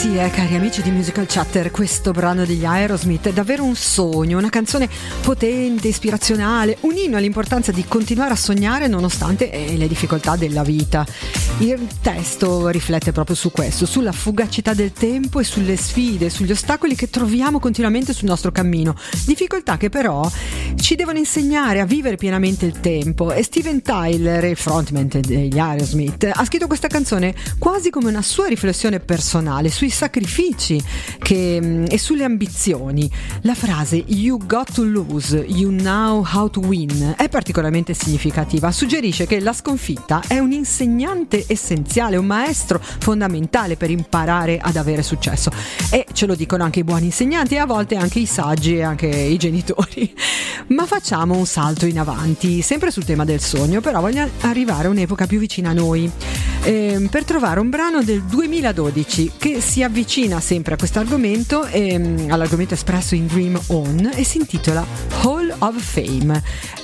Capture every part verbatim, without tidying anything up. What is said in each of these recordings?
Sì, eh, cari amici di Musical Chatter, questo brano degli Aerosmith è davvero un sogno, una canzone potente, ispirazionale, un inno all'importanza di continuare a sognare nonostante eh, le difficoltà della vita. Il testo riflette proprio su questo, sulla fugacità del tempo e sulle sfide, sugli ostacoli che troviamo continuamente sul nostro cammino, difficoltà che però ci devono insegnare a vivere pienamente il tempo. E Steven Tyler, il frontman degli Aerosmith, ha scritto questa canzone quasi come una sua riflessione personale sui sacrifici che, e sulle ambizioni. La frase "You got to lose, you know how to win" è particolarmente significativa. Suggerisce che la sconfitta è un insegnante essenziale, un maestro fondamentale per imparare ad avere successo, e ce lo dicono anche i buoni insegnanti e a volte anche i saggi e anche i genitori. Ma facciamo un salto in avanti, sempre sul tema del sogno, però voglio arrivare a un'epoca più vicina a noi, eh, per trovare un brano del duemiladodici che si avvicina sempre a questo argomento, ehm, all'argomento espresso in Dream On, e si intitola Hall of Fame,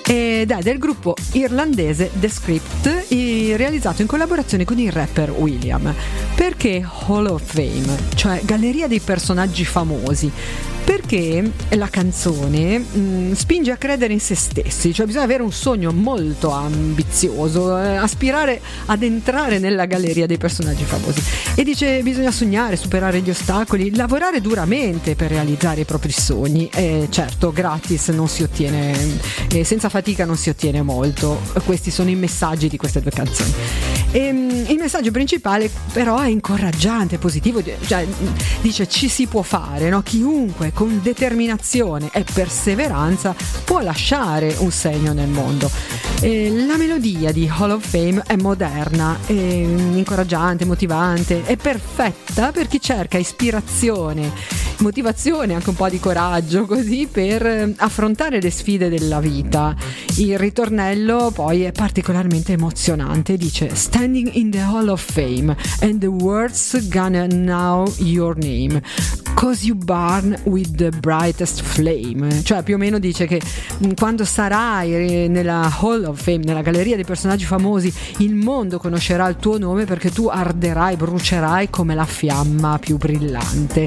ed è del gruppo irlandese The Script, e realizzato in collaborazione con il rapper William. Perché Hall of Fame, cioè galleria dei personaggi famosi? Perché la canzone mh, spinge a credere in se stessi, cioè bisogna avere un sogno molto ambizioso, eh, aspirare ad entrare nella galleria dei personaggi famosi, e dice bisogna sognare, superare gli ostacoli, lavorare duramente per realizzare i propri sogni. E certo, gratis non si ottiene, eh, senza fatica non si ottiene molto. Questi sono i messaggi di queste due canzoni. E, mh, il messaggio principale però è incoraggiante, positivo, cioè dice ci si può fare, no? Chiunque con determinazione e perseveranza può lasciare un segno nel mondo. E la melodia di Hall of Fame è moderna, è incoraggiante, motivante, è perfetta per chi cerca ispirazione, motivazione, anche un po' di coraggio, così, per affrontare le sfide della vita. Il ritornello poi è particolarmente emozionante, dice "Standing in the Hall of Fame and the world's gonna know your name, 'cause you burn with the brightest flame", cioè più o meno dice che quando sarai nella Hall of Fame, nella galleria dei personaggi famosi, il mondo conoscerà il tuo nome perché tu arderai, brucerai come la fiamma più brillante.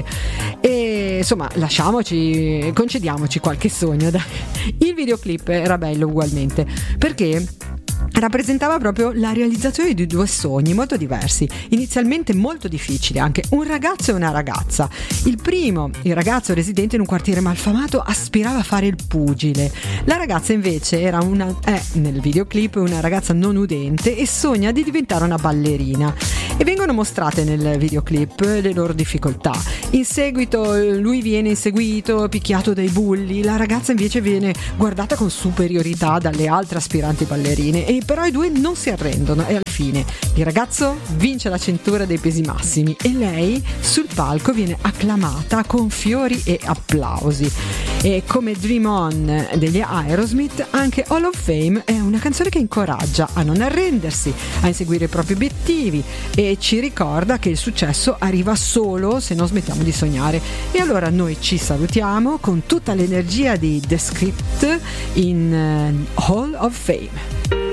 E insomma, lasciamoci, concediamoci qualche sogno, dai. Il videoclip era bello ugualmente, perché rappresentava proprio la realizzazione di due sogni molto diversi, inizialmente molto difficili, anche un ragazzo e una ragazza. Il primo, il ragazzo residente in un quartiere malfamato, aspirava a fare il pugile. La ragazza invece era una, è nel videoclip una ragazza non udente e sogna di diventare una ballerina. E vengono mostrate nel videoclip le loro difficoltà. In seguito lui viene inseguito, picchiato dai bulli, la ragazza invece viene guardata con superiorità dalle altre aspiranti ballerine, e però i due non si arrendono, e alla fine il ragazzo vince la cintura dei pesi massimi e lei sul palco viene acclamata con fiori e applausi. E come Dream On degli Aerosmith, anche Hall of Fame è una canzone che incoraggia a non arrendersi, a inseguire i propri obiettivi, e ci ricorda che il successo arriva solo se non smettiamo di sognare. E allora noi ci salutiamo con tutta l'energia di The Script in uh, Hall of Fame.